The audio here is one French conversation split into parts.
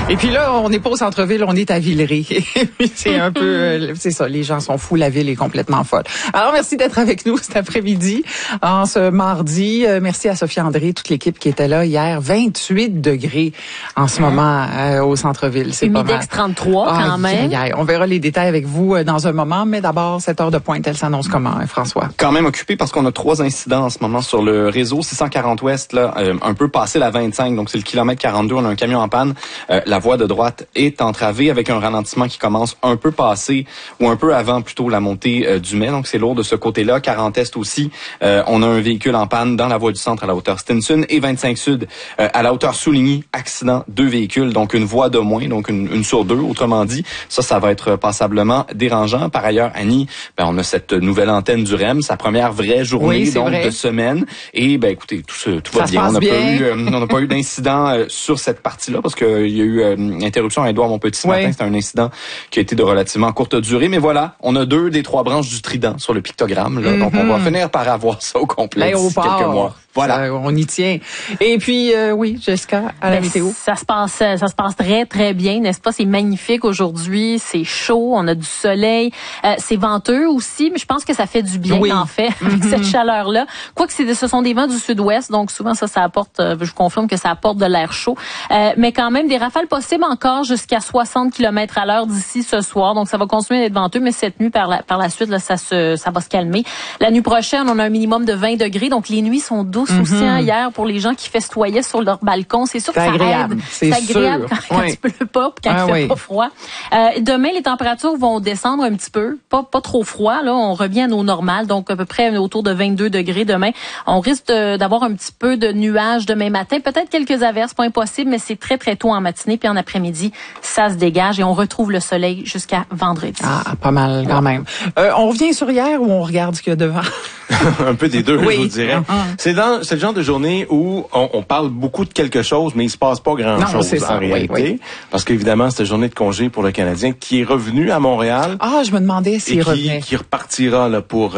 Et puis là, on n'est pas au centre-ville, on est à Villeray. C'est un peu, c'est ça, les gens sont fous, la ville est complètement folle. Alors, merci d'être avec nous cet après-midi, en ce mardi. Merci à Sophie André, toute l'équipe qui était là hier. 28 degrés en ce moment au centre-ville. C'est pas mal. Humidex 33 quand même. On verra les détails avec vous dans un moment, mais d'abord, cette heure de pointe, elle s'annonce comment, François? Quand même occupé parce qu'on a 3 incidents en ce moment sur le réseau 640 Ouest, là, un peu passé la 25, donc c'est le kilomètre 42, on a un camion en panne. La voie de droite est entravée avec un ralentissement qui commence un peu passé ou un peu avant plutôt la montée du Mai, donc c'est lourd de ce côté-là. 40 Est aussi, on a un véhicule en panne dans la voie du centre à la hauteur Stinson et 25 Sud à la hauteur Souligny, accident, 2 véhicules, donc une voie de moins, donc une sur 2, autrement dit. Ça va être passablement dérangeant. Par ailleurs, Annie, on a cette nouvelle antenne du REM, sa première vraie journée de semaine. Et écoutez, tout va bien. On n'a pas eu d'incident sur cette partie-là parce qu'il y a eu une interruption à Édouard Montpetit ce matin. C'était un incident qui a été de relativement courte durée. Mais voilà, on a 2 des 3 branches du trident sur le pictogramme. Là, donc on va finir par avoir ça au complet d'ici quelques mois. Voilà. On y tient. Et puis, oui, Jessica, à la météo. Ça se passe très, très bien, n'est-ce pas? C'est magnifique aujourd'hui. C'est chaud. On a du soleil. C'est venteux aussi, mais je pense que ça fait du bien, en fait, avec cette chaleur-là. Quoique ce sont des vents du sud-ouest, donc souvent ça apporte, je vous confirme que ça apporte de l'air chaud. Mais quand même, des rafales possibles encore jusqu'à 60 km à l'heure d'ici ce soir. Donc, ça va continuer d'être venteux, mais cette nuit, par la suite, là, ça va se calmer. La nuit prochaine, on a un minimum de 20 degrés. Donc, les nuits sont douces aussi hier pour les gens qui festoyaient sur leur balcon. C'est sûr que ça agréable. aide. C'est agréable quand il pleut pas, quand il fait pas froid. Demain, les températures vont descendre un petit peu. Pas trop froid, là. On revient à nos normales. Donc, à peu près autour de 22 degrés demain. On risque d'avoir un petit peu de nuages demain matin. Peut-être quelques averses, pas impossible, mais c'est très, très tôt en matinée. Puis en après-midi, ça se dégage et on retrouve le soleil jusqu'à vendredi. Ah, pas mal quand même. On revient sur hier ou on regarde ce qu'il y a devant? Un peu des deux, je vous dirais. C'est le genre de journée où on parle beaucoup de quelque chose, mais il se passe pas grand-chose en réalité. Parce qu'évidemment, c'est une journée de congé pour le Canadien qui est revenu à Montréal. Ah, je me demandais s'il revenait. Qui repartira là, pour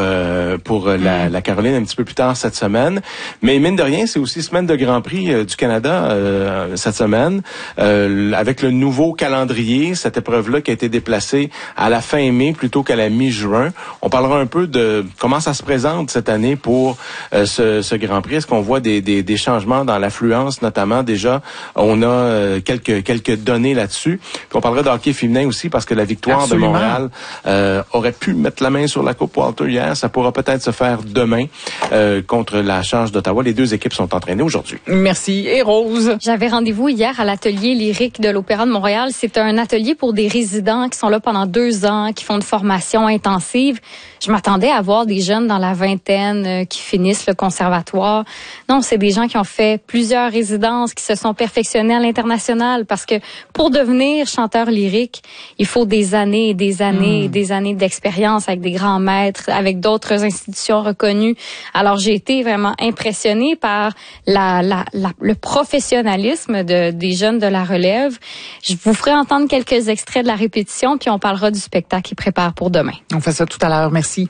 la Caroline un petit peu plus tard cette semaine. Mais mine de rien, c'est aussi semaine de Grand Prix du Canada cette semaine. Avec le nouveau calendrier, cette épreuve-là qui a été déplacée à la fin mai plutôt qu'à la mi-juin. On parlera un peu de comment ça se présente cette année pour ce Grand Prix. Est-ce qu'on voit des changements dans l'affluence notamment? Déjà, on a quelques données là-dessus. Puis on parlera de hockey féminin aussi parce que la victoire de Montréal aurait pu mettre la main sur la Coupe Walter hier. Ça pourra peut-être se faire demain contre la Charge d'Ottawa. Les 2 équipes sont entraînées aujourd'hui. Merci. Et Rose? J'avais rendez-vous hier à l'atelier lyrique de l'Opéra de Montréal. C'est un atelier pour des résidents qui sont là pendant 2 ans, qui font une formation intensive. Je m'attendais à voir des jeunes dans la vingtaine qui finissent le conservatoire. Non, c'est des gens qui ont fait plusieurs résidences, qui se sont perfectionnés à l'international parce que pour devenir chanteur lyrique, il faut des années et des années et des années d'expérience avec des grands maîtres, avec d'autres institutions reconnues. Alors, j'ai été vraiment impressionnée par le professionnalisme des jeunes de la relève. Je vous ferai entendre quelques extraits de la répétition, puis on parlera du spectacle qu'ils préparent pour demain. On fait ça tout à l'heure. Merci.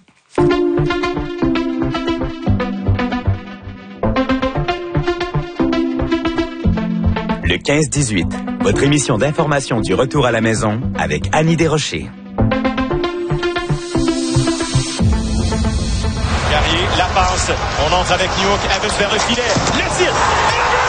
Le 15-18, votre émission d'information du retour à la maison avec Annie Desrochers. Carrier, la passe, on entre avec Newhook, Evans vers le filet, le tir,